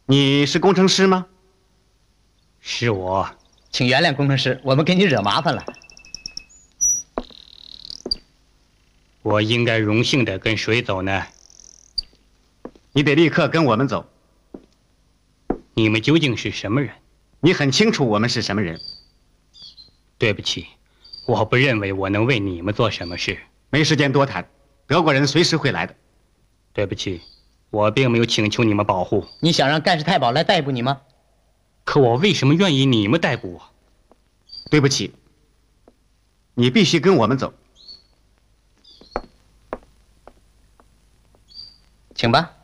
你是工程师吗？ 是我， 请原谅工程师，我们给你惹麻烦了。 我应该荣幸的跟谁走呢？ 你得立刻跟我们走。 你们究竟是什么人？ 你很清楚我们是什么人。 对不起，我不认为我能为你们做什么事。 没时间多谈，德国人随时会来的。 对不起，我并没有请求你们保护。 你想让盖世太保来逮捕你吗？ 可我为什么愿意你们逮捕我？ 对不起，你必须跟我们走。 请吧。